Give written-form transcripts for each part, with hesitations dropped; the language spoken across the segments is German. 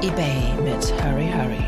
eBay mit Hurry Hurry.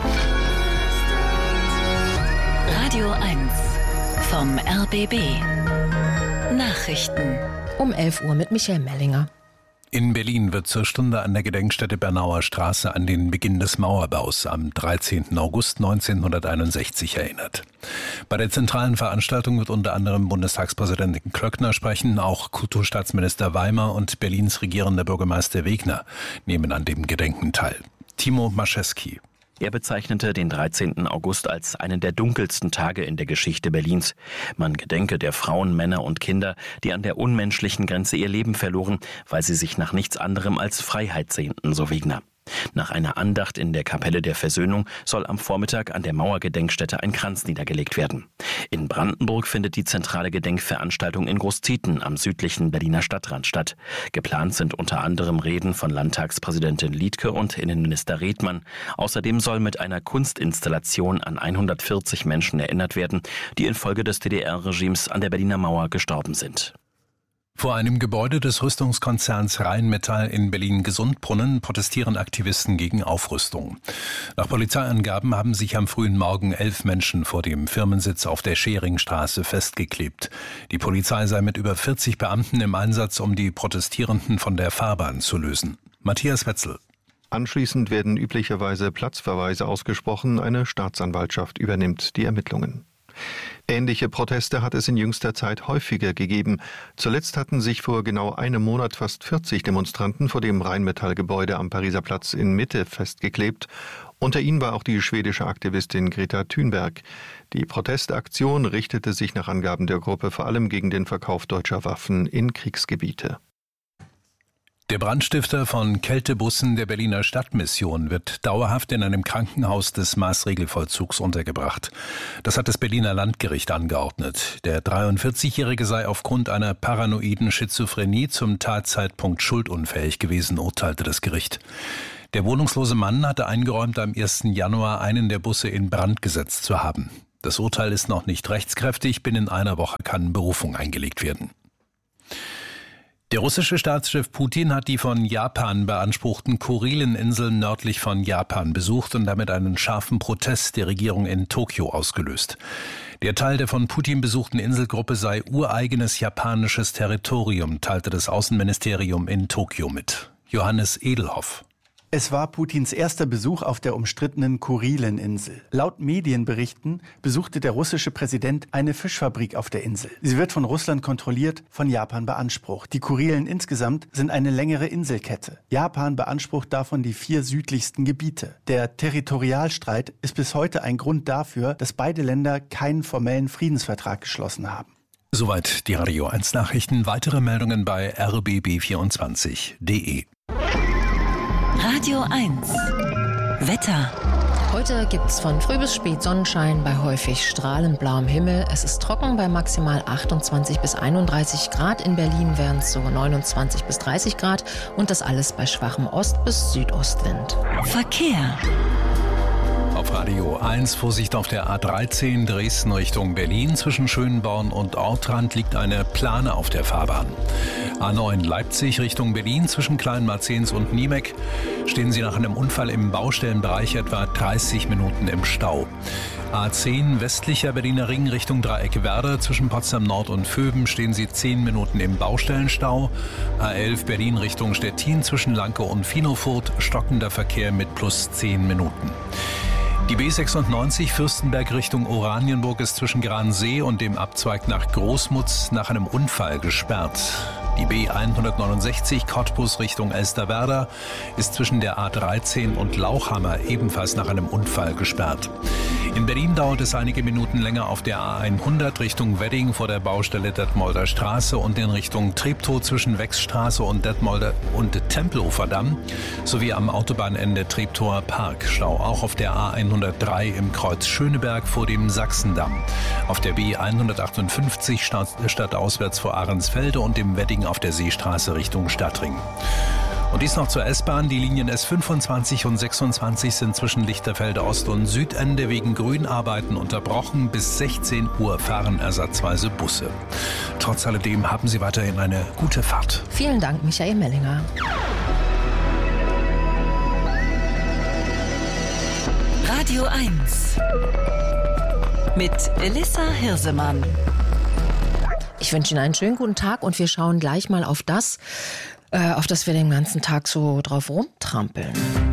Radio 1 vom RBB. Nachrichten. Um 11 Uhr mit Michael Mellinger. In Berlin wird zur Stunde an der Gedenkstätte Bernauer Straße an den Beginn des Mauerbaus am 13. August 1961 erinnert. Bei der zentralen Veranstaltung wird unter anderem Bundestagspräsidentin Klöckner sprechen, auch Kulturstaatsminister Weimer und Berlins regierender Bürgermeister Wegner nehmen an dem Gedenken teil. Timo Maschewski. Er bezeichnete den 13. August als einen der dunkelsten Tage in der Geschichte Berlins. Man gedenke der Frauen, Männer und Kinder, die an der unmenschlichen Grenze ihr Leben verloren, weil sie sich nach nichts anderem als Freiheit sehnten, so Wegner. Nach einer Andacht in der Kapelle der Versöhnung soll am Vormittag an der Mauergedenkstätte ein Kranz niedergelegt werden. In Brandenburg findet die zentrale Gedenkveranstaltung in Großzieten am südlichen Berliner Stadtrand statt. Geplant sind unter anderem Reden von Landtagspräsidentin Liedke und Innenminister Redmann. Außerdem soll mit einer Kunstinstallation an 140 Menschen erinnert werden, die infolge des DDR-Regimes an der Berliner Mauer gestorben sind. Vor einem Gebäude des Rüstungskonzerns Rheinmetall in Berlin-Gesundbrunnen protestieren Aktivisten gegen Aufrüstung. Nach Polizeiangaben haben sich am frühen Morgen 11 Menschen vor dem Firmensitz auf der Scheringstraße festgeklebt. Die Polizei sei mit über 40 Beamten im Einsatz, um die Protestierenden von der Fahrbahn zu lösen. Matthias Wetzel. Anschließend werden üblicherweise Platzverweise ausgesprochen. Eine Staatsanwaltschaft übernimmt die Ermittlungen. Ähnliche Proteste hat es in jüngster Zeit häufiger gegeben. Zuletzt hatten sich vor genau einem Monat fast 40 Demonstranten vor dem Rheinmetall-Gebäude am Pariser Platz in Mitte festgeklebt. Unter ihnen war auch die schwedische Aktivistin Greta Thunberg. Die Protestaktion richtete sich nach Angaben der Gruppe vor allem gegen den Verkauf deutscher Waffen in Kriegsgebiete. Der Brandstifter von Kältebussen der Berliner Stadtmission wird dauerhaft in einem Krankenhaus des Maßregelvollzugs untergebracht. Das hat das Berliner Landgericht angeordnet. Der 43-Jährige sei aufgrund einer paranoiden Schizophrenie zum Tatzeitpunkt schuldunfähig gewesen, urteilte das Gericht. Der wohnungslose Mann hatte eingeräumt, am 1. Januar einen der Busse in Brand gesetzt zu haben. Das Urteil ist noch nicht rechtskräftig. Binnen einer Woche kann Berufung eingelegt werden. Der russische Staatschef Putin hat die von Japan beanspruchten Kurileninseln nördlich von Japan besucht und damit einen scharfen Protest der Regierung in Tokio ausgelöst. Der Teil der von Putin besuchten Inselgruppe sei ureigenes japanisches Territorium, teilte das Außenministerium in Tokio mit. Johannes Edelhoff. Es war Putins erster Besuch auf der umstrittenen Kurileninsel. Laut Medienberichten besuchte der russische Präsident eine Fischfabrik auf der Insel. Sie wird von Russland kontrolliert, von Japan beansprucht. Die Kurilen insgesamt sind eine längere Inselkette. Japan beansprucht davon die 4 südlichsten Gebiete. Der Territorialstreit ist bis heute ein Grund dafür, dass beide Länder keinen formellen Friedensvertrag geschlossen haben. Soweit die Radio 1 Nachrichten. Weitere Meldungen bei rbb24.de. Radio 1 Wetter. Heute gibt's von früh bis spät Sonnenschein bei häufig strahlend blauem Himmel. Es ist trocken bei maximal 28 bis 31 Grad. In Berlin wären es so 29 bis 30 Grad. Und das alles bei schwachem Ost- bis Südostwind. Verkehr. Auf Radio 1 Vorsicht auf der A13 Dresden Richtung Berlin. Zwischen Schönborn und Ortrand liegt eine Plane auf der Fahrbahn. A9 Leipzig Richtung Berlin. Zwischen Kleinmarzens und Niemek stehen Sie nach einem Unfall im Baustellenbereich etwa 30 Minuten im Stau. A10 westlicher Berliner Ring Richtung Dreieck Werder. Zwischen Potsdam Nord und Vöben stehen Sie 10 Minuten im Baustellenstau. A11 Berlin Richtung Stettin. Zwischen Lanke und Finofurt stockender Verkehr mit plus 10 Minuten. Die B96 Fürstenberg Richtung Oranienburg ist zwischen Gransee und dem Abzweig nach Großmutz nach einem Unfall gesperrt. Die B169 Cottbus Richtung Elsterwerda ist zwischen der A13 und Lauchhammer ebenfalls nach einem Unfall gesperrt. In Berlin dauert es einige Minuten länger auf der A100 Richtung Wedding vor der Baustelle Detmolder Straße und in Richtung Treptow zwischen Wechsstraße und Detmolder und Tempelhofer Damm sowie am Autobahnende Treptower Park. Stau auch auf der A103 im Kreuz Schöneberg vor dem Sachsendamm. Auf der B158 stadtauswärts vor Ahrensfelde und im Wedding auf der Seestraße Richtung Stadtring. Und dies noch zur S-Bahn. Die Linien S25 und 26 sind zwischen Lichterfelde Ost- und Südende wegen Grünarbeiten unterbrochen. Bis 16 Uhr fahren ersatzweise Busse. Trotz alledem haben Sie weiterhin eine gute Fahrt. Vielen Dank, Michael Mellinger. Radio 1 mit Elissa Hirsemann. Ich wünsche Ihnen einen schönen guten Tag und wir schauen gleich mal auf das wir den ganzen Tag so drauf rumtrampeln.